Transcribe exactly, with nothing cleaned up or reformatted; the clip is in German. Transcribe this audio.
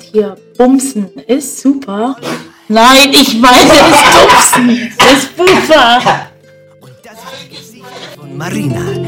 hier Bumsen ist super. Nein, ich meine das Bumsen. Das Buffer. Und das ist die Geschichte von Marina.